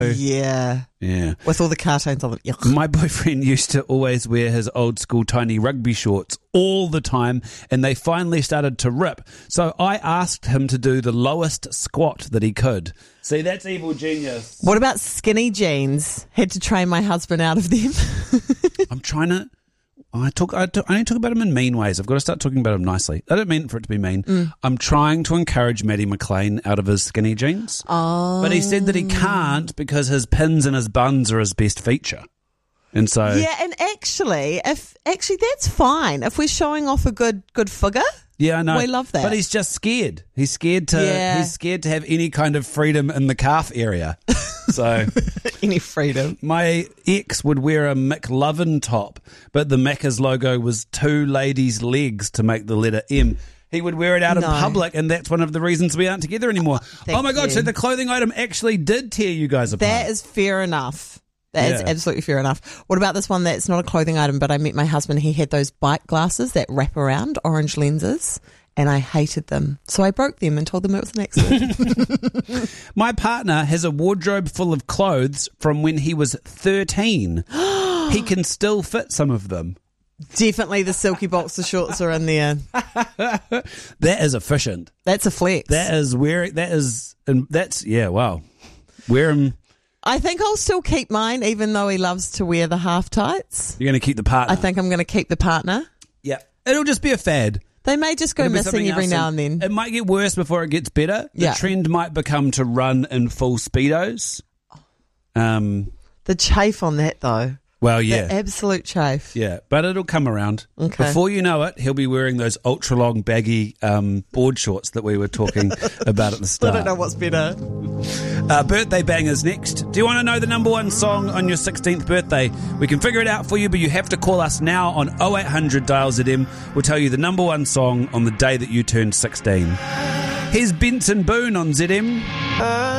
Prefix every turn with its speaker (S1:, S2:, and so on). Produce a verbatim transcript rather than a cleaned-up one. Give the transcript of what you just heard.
S1: Yeah.
S2: Yeah.
S1: With all the cartoons on it.
S2: My boyfriend used to always wear his old school tiny rugby shorts all the time, and they finally started to rip. So I asked him to do the lowest squat that he could. See, that's evil genius.
S1: What about skinny jeans? Had to train my husband out of them.
S2: I'm trying to... I talk. I, talk, I only talk about him in mean ways. I've got to start talking about him nicely. I don't mean for it to be mean. Mm. I'm trying to encourage Maddie McLean out of his skinny jeans.
S1: Oh.
S2: But he said that he can't because his pins and his buns are his best feature. And so...
S1: Yeah, and actually, if actually that's fine. If we're showing off a good good figure...
S2: Yeah, I know.
S1: We love that.
S2: But he's just scared. He's scared to
S1: Yeah.
S2: he's scared to have any kind of freedom in the calf area. So
S1: Any freedom.
S2: my ex would wear a McLovin top, but the Macca's logo was two ladies' legs to make the letter M. He would wear it out
S1: No.
S2: in public, and that's one of the reasons we aren't together anymore.
S1: Thank
S2: Oh my God,
S1: you.
S2: so the clothing item actually did tear you guys apart.
S1: That is fair enough. That is
S2: Yeah.
S1: absolutely fair enough. What about this one that's not a clothing item, but I met my husband, he had those bike glasses that wrap around, orange lenses, and I hated them. So I broke them and told them it was an accident.
S2: My partner has a wardrobe full of clothes from when he was thirteen. He can still fit some of them.
S1: Definitely the silky boxer shorts are in there.
S2: That is efficient.
S1: That's a flex.
S2: That is wearing. That is. And that's yeah. Wow. Wear them.
S1: I think I'll still keep mine, even though he loves to wear the half tights.
S2: You're going to keep the partner.
S1: I think I'm going to keep the partner.
S2: Yeah. It'll just be a fad.
S1: They may just go
S2: It'll be
S1: missing
S2: something
S1: every
S2: else,
S1: now and then.
S2: It might get worse before it gets better. The
S1: Yeah.
S2: trend might become to run in full speedos. Um.
S1: The chafe on that, though.
S2: Well, yeah.
S1: The absolute chafe.
S2: Yeah, but it'll come around.
S1: Okay.
S2: Before you know it, he'll be wearing those ultra long baggy um, board shorts that we were talking about at the
S1: I
S2: start.
S1: don't know what's better.
S2: Uh, birthday bangers next. Do you want to know the number one song on your sixteenth birthday? We can figure it out for you, but you have to call us now on oh eight hundred dial Z M. We'll tell you the number one song on the day that you turned sixteen. Here's Benson Boone on Z M.